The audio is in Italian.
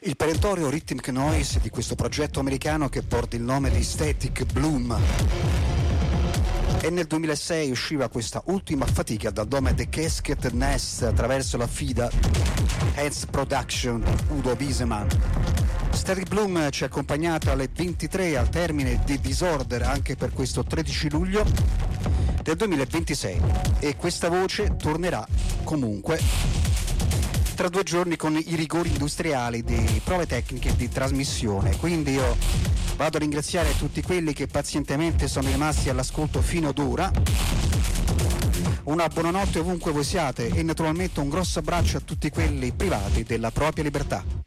Il perentorio rhythmic noise di questo progetto americano che porta il nome di Static Bloom. E nel 2006 usciva questa ultima fatica dal nome The Casket Nest attraverso la FIDA Heads Production Udo Wiesemann. Static Bloom ci ha accompagnato alle 23 al termine di Disorder anche per questo 13 luglio del 2026 e questa voce tornerà comunque tra 2 giorni con i rigori industriali di prove tecniche di trasmissione. Quindi io vado a ringraziare tutti quelli che pazientemente sono rimasti all'ascolto fino ad ora. Una buonanotte ovunque voi siate e naturalmente un grosso abbraccio a tutti quelli privati della propria libertà.